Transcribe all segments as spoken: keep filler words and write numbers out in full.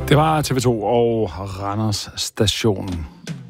Det var T V to og Randers Station.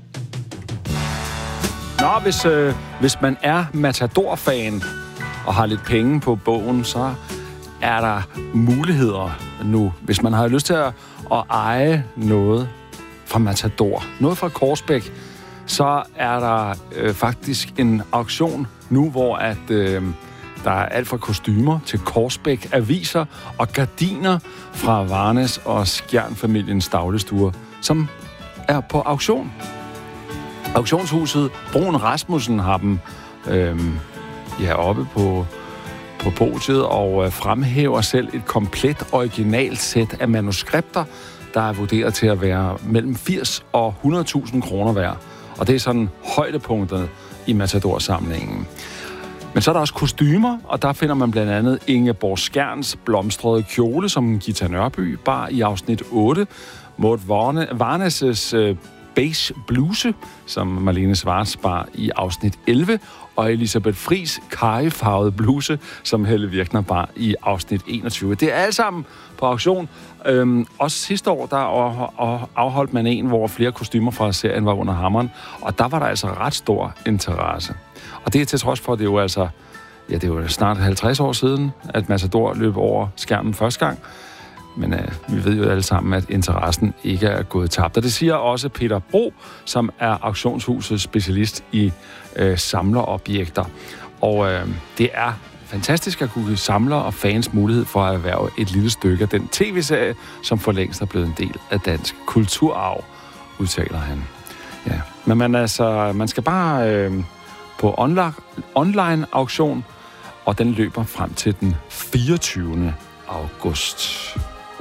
Nå, hvis, øh, hvis man er Matador-fan og har lidt penge på bogen, så er der muligheder nu. Hvis man har lyst til at, at eje noget fra Matador, noget fra Korsbæk, så er der øh, faktisk en auktion nu, hvor at, øh, der er alt fra kostymer til Korsbæk, aviser og gardiner fra Varnes og Skjern-familiens dagligstuer, som er på auktion. Auktionshuset Brun Rasmussen har dem øh, ja, oppe på, på podiet og øh, fremhæver selv et komplet originalt sæt af manuskripter, der er vurderet til at være mellem firs og hundrede tusind kroner værd. Og det er sådan højdepunktet i Matador-samlingen. Men så er der også kostymer, og der finder man blandt andet Ingeborg Skjerns blomstrede kjole, som Gita Nørby bar i afsnit otte. Maud Varnes' øh, beige bluse, som Marlene Schwartz bar i afsnit elleve. Og Elisabeth Friis karryfarvede bluse, som Helle Virkner bar i afsnit enogtyve. Det er alt sammen på auktion. Øhm, også sidste år, der afholdt man en, hvor flere kostymer fra serien var under hammeren, og der var der altså ret stor interesse. Og det er til trods for, at det er jo altså, ja, det er jo snart halvtreds år siden, at Matador løb over skærmen første gang. Men øh, vi ved jo alle sammen, at interessen ikke er gået tabt. Og det siger også Peter Bro, som er auktionshusets specialist i øh, samlerobjekter. Og øh, det er fantastisk at kunne give samlere og fans mulighed for at erhverve et lille stykke af den tv-serie, som for længst er blevet en del af dansk kulturarv, udtaler han. Ja. Men man, altså, man skal bare øh, på online, online auktion, og den løber frem til den fireogtyvende august.